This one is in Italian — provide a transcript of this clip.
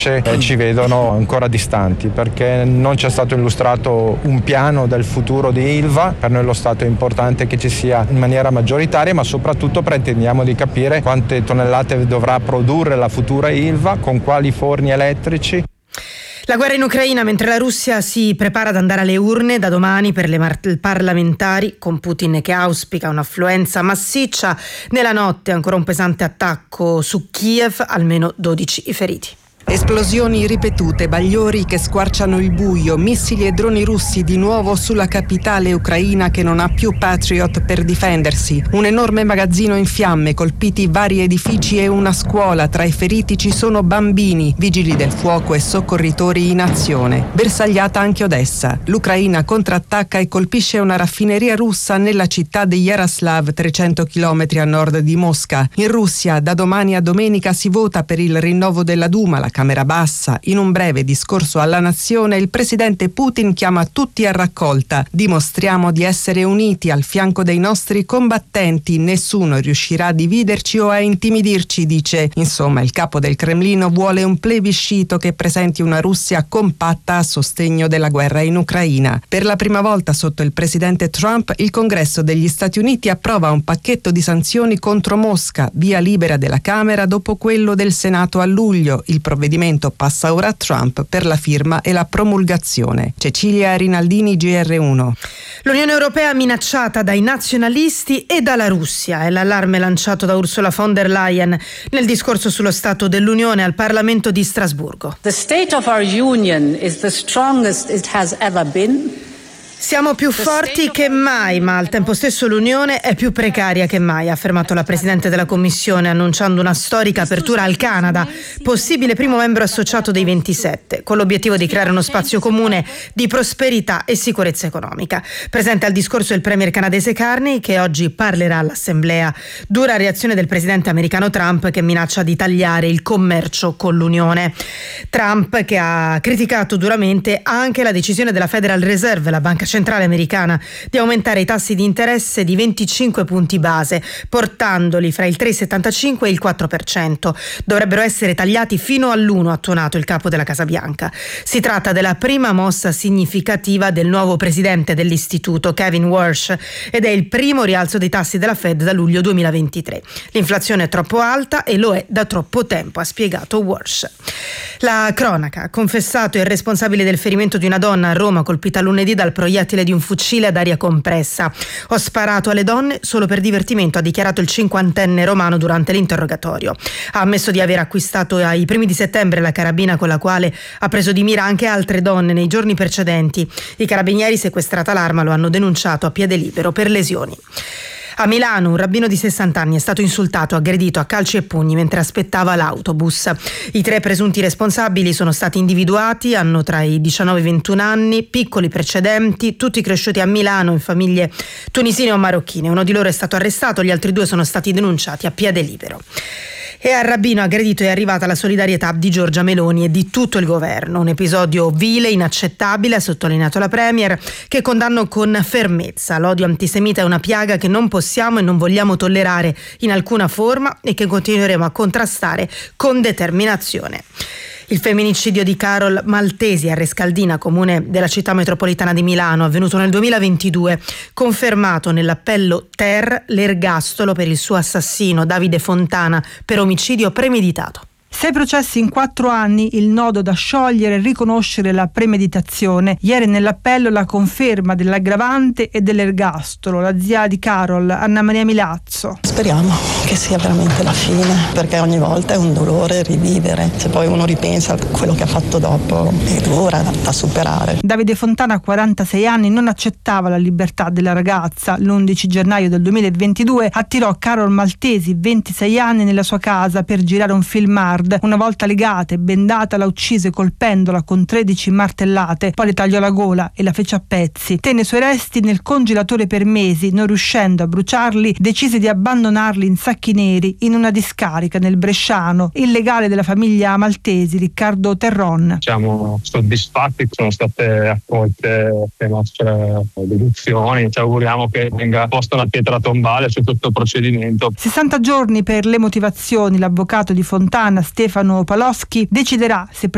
ci vedono ancora distanti, perché non ci è stato illustrato un piano del futuro di Ilva. Per noi lo Stato è importante che ci sia in maniera maggioritaria, ma soprattutto pretendiamo di capire quante tonnellate dovrà produrre la futura Ilva, con quali forni elettrici. La guerra in Ucraina, mentre la Russia si prepara ad andare alle urne da domani per le parlamentari, con Putin che auspica un'affluenza massiccia. Nella notte ancora un pesante attacco su Kiev, almeno 12 i feriti. Esplosioni ripetute, bagliori che squarciano il buio, missili e droni russi di nuovo sulla capitale ucraina che non ha più Patriot per difendersi. Un enorme magazzino in fiamme, colpiti vari edifici e una scuola. Tra i feriti ci sono bambini, vigili del fuoco e soccorritori in azione. Bersagliata anche Odessa. L'Ucraina contrattacca e colpisce una raffineria russa nella città di Yaroslav, 300 km a nord di Mosca. In Russia da domani a domenica si vota per il rinnovo della Duma, la Camera Bassa. In un breve discorso alla nazione il presidente Putin chiama tutti a raccolta. Dimostriamo di essere uniti al fianco dei nostri combattenti, nessuno riuscirà a dividerci o a intimidirci, dice. Insomma, il capo del Cremlino vuole un plebiscito che presenti una Russia compatta a sostegno della guerra in Ucraina. Per la prima volta sotto il presidente Trump, il Congresso degli Stati Uniti approva un pacchetto di sanzioni contro Mosca, via libera della Camera dopo quello del Senato a luglio. Il provvedimento passa ora a Trump per la firma e la promulgazione. Cecilia Rinaldini, GR1. L'Unione Europea minacciata dai nazionalisti e dalla Russia. È l'allarme lanciato da Ursula von der Leyen nel discorso sullo Stato dell'Unione al Parlamento di Strasburgo. The state of our union is the strongest it has ever been. Siamo più forti che mai, ma al tempo stesso l'Unione è più precaria che mai, ha affermato la Presidente della Commissione, annunciando una storica apertura al Canada, possibile primo membro associato dei 27, con l'obiettivo di creare uno spazio comune di prosperità e sicurezza economica. Presente al discorso il premier canadese Carney, che oggi parlerà all'Assemblea. Dura reazione del presidente americano Trump, che minaccia di tagliare il commercio con l'Unione. Trump che ha criticato duramente anche la decisione della Federal Reserve, la banca centrale americana, di aumentare i tassi di interesse di 25 punti base, portandoli fra il 3,75 e il 4%. Dovrebbero essere tagliati fino all'1, ha tuonato il capo della Casa Bianca. Si tratta della prima mossa significativa del nuovo presidente dell'istituto, Kevin Warsh, ed è il primo rialzo dei tassi della Fed da luglio 2023. L'inflazione è troppo alta e lo è da troppo tempo, ha spiegato Warsh. La cronaca: confessato il responsabile del ferimento di una donna a Roma colpita lunedì dal proiettile di un fucile ad aria compressa. Ho sparato alle donne solo per divertimento, ha dichiarato il 50enne romano durante l'interrogatorio. Ha ammesso di aver acquistato ai primi di settembre la carabina con la quale ha preso di mira anche altre donne nei giorni precedenti. I carabinieri, sequestrata l'arma, lo hanno denunciato a piede libero per lesioni. A Milano un rabbino di 60 anni è stato insultato, aggredito a calci e pugni mentre aspettava l'autobus. I 3 presunti responsabili sono stati individuati, hanno tra i 19 e i 21 anni, piccoli precedenti, tutti cresciuti a Milano in famiglie tunisine o marocchine. Uno di loro è stato arrestato, gli altri 2 sono stati denunciati a piede libero. E al rabbino aggredito è arrivata la solidarietà di Giorgia Meloni e di tutto il governo. Un episodio vile, inaccettabile, ha sottolineato la Premier, che condanno con fermezza. L'odio antisemita è una piaga che non possiamo e non vogliamo tollerare in alcuna forma e che continueremo a contrastare con determinazione. Il femminicidio di Carol Maltesi a Rescaldina, comune della città metropolitana di Milano, avvenuto nel 2022, confermato nell'appello Ter l'ergastolo per il suo assassino Davide Fontana per omicidio premeditato. 6 processi in 4 anni, il nodo da sciogliere e riconoscere la premeditazione. Ieri nell'appello la conferma dell'aggravante e dell'ergastolo. La zia di Carol, Anna Maria Milazzo. Speriamo che sia veramente la fine, perché ogni volta è un dolore rivivere. Se poi uno ripensa a quello che ha fatto dopo, è dura da superare. Davide Fontana, 46 anni, non accettava la libertà della ragazza. L'11 gennaio del 2022 attirò Carol Maltesi, 26 anni, nella sua casa per girare un film hard. Una volta legata e bendata la uccise colpendola con 13 martellate, poi le tagliò la gola e la fece a pezzi. Tenne i suoi resti nel congelatore per mesi, non riuscendo a bruciarli decise di abbandonarli in sacchi neri in una discarica nel Bresciano. Il legale della famiglia Maltesi, Riccardo Terron. Siamo soddisfatti, sono state accolte le nostre deduzioni, ci auguriamo che venga posta una pietra tombale su tutto il procedimento. 60 giorni per le motivazioni. L'avvocato di Fontana, Stefano Paloschi, deciderà se